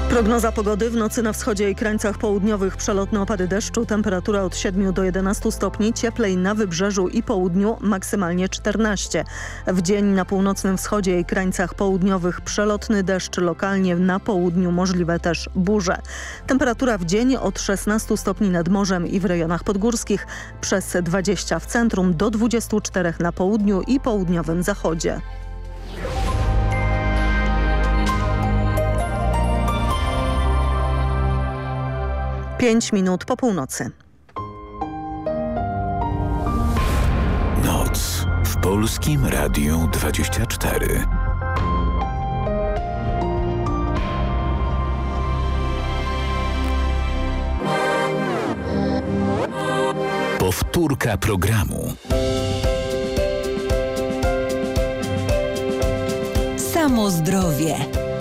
Prognoza pogody: w nocy na wschodzie i krańcach południowych przelotne opady deszczu, temperatura od 7 do 11 stopni, cieplej na wybrzeżu i południu, maksymalnie 14. W dzień na północnym wschodzie i krańcach południowych przelotny deszcz, lokalnie na południu możliwe też burze. Temperatura w dzień od 16 stopni nad morzem i w rejonach podgórskich, przez 20 w centrum, do 24 na południu i południowym zachodzie. Pięć minut po północy. Noc w Polskim Radiu 24. Powtórka programu. Samo zdrowie.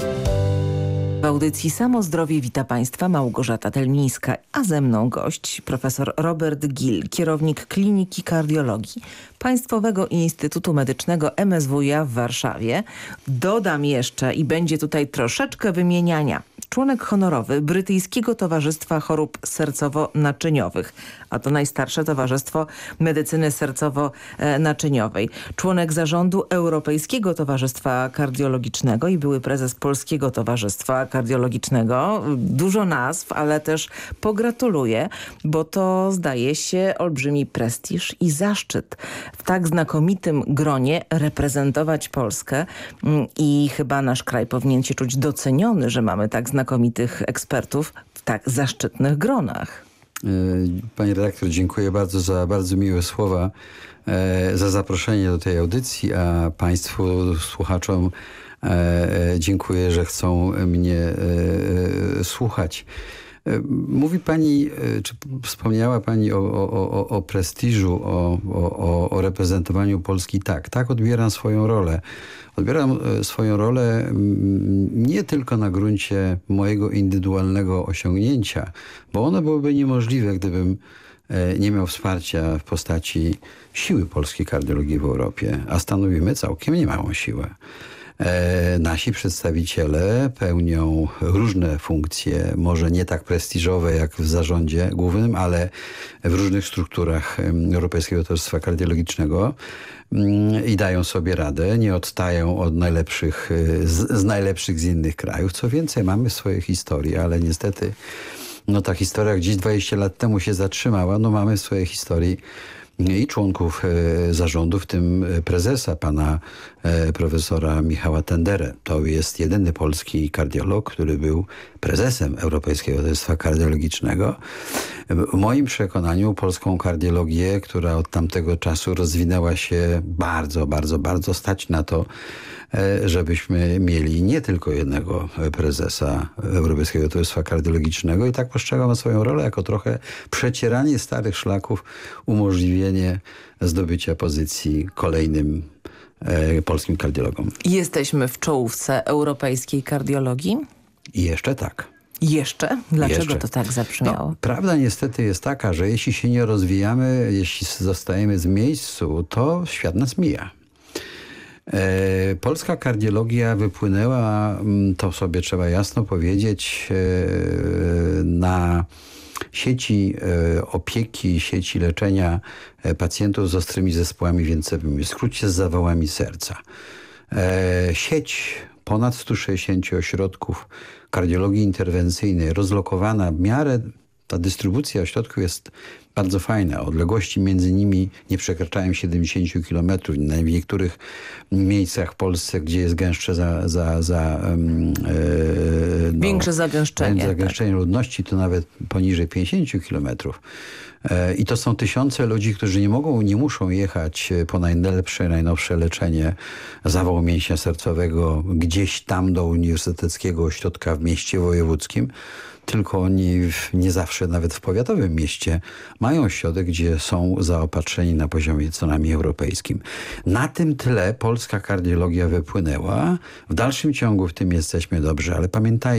W audycji Samo Zdrowie wita Państwa Małgorzata Telmińska, a ze mną gość profesor Robert Gil, kierownik Kliniki Kardiologii Państwowego Instytutu Medycznego MSWiA w Warszawie. Dodam jeszcze, i będzie tutaj troszeczkę wymieniania, członek honorowy Brytyjskiego Towarzystwa Chorób Sercowo-Naczyniowych, a to najstarsze towarzystwo medycyny sercowo-naczyniowej. Członek zarządu Europejskiego Towarzystwa Kardiologicznego i były prezes Polskiego Towarzystwa Kardiologicznego. Dużo nazw, ale też pogratuluję, bo to zdaje się olbrzymi prestiż i zaszczyt w tak znakomitym gronie reprezentować Polskę i chyba nasz kraj powinien się czuć doceniony, że mamy tak znakomitych ekspertów w tak zaszczytnych gronach. Pani redaktor, dziękuję bardzo za bardzo miłe słowa, za zaproszenie do tej audycji, a Państwu, słuchaczom, dziękuję, że chcą mnie słuchać. Mówi Pani, czy wspomniała Pani o prestiżu, o reprezentowaniu Polski. Tak odbieram swoją rolę. Odbieram swoją rolę nie tylko na gruncie mojego indywidualnego osiągnięcia, bo ono byłoby niemożliwe, gdybym nie miał wsparcia w postaci siły polskiej kardiologii w Europie, a stanowimy całkiem niemałą siłę. Nasi przedstawiciele pełnią różne funkcje, może nie tak prestiżowe jak w zarządzie głównym, ale w różnych strukturach Europejskiego Towarzystwa Kardiologicznego i dają sobie radę, nie odstają od najlepszych, z najlepszych z innych krajów. Co więcej, mamy swoje historie, ale niestety ta historia gdzieś 20 lat temu się zatrzymała. Mamy w swojej historii i członków zarządu, w tym prezesa, pana profesora Michała Tenderę. To jest jedyny polski kardiolog, który był prezesem Europejskiego Towarzystwa Kardiologicznego. W moim przekonaniu polską kardiologię, która od tamtego czasu rozwinęła się bardzo stać na to, żebyśmy mieli nie tylko jednego prezesa Europejskiego Towarzystwa Kardiologicznego, i tak postrzegam swoją rolę jako trochę przecieranie starych szlaków, umożliwienie zdobycia pozycji kolejnym polskim kardiologom. Jesteśmy w czołówce europejskiej kardiologii? I jeszcze tak. Jeszcze? Dlaczego to tak zabrzmiało? Prawda niestety jest taka, że jeśli się nie rozwijamy, jeśli zostajemy w miejscu, to świat nas mija. Polska kardiologia wypłynęła, to sobie trzeba jasno powiedzieć, na sieci opieki, sieci leczenia pacjentów z ostrymi zespołami wieńcowymi, w skrócie z zawałami serca. Sieć ponad 160 ośrodków kardiologii interwencyjnej, rozlokowana w miarę, ta dystrybucja ośrodków jest bardzo fajna. Odległości między nimi nie przekraczają 70 km. W niektórych miejscach w Polsce, gdzie jest gęstsze większe zagęszczenie ludności, to nawet poniżej 50 km. I to są tysiące ludzi, którzy nie muszą jechać po najnowsze leczenie zawału mięśnia sercowego gdzieś tam do uniwersyteckiego ośrodka w mieście wojewódzkim, tylko oni nie zawsze, nawet w powiatowym mieście, mają ośrodek, gdzie są zaopatrzeni na poziomie co najmniej europejskim. Na tym tle polska kardiologia wypłynęła. W dalszym ciągu w tym jesteśmy dobrze, ale pamiętajmy,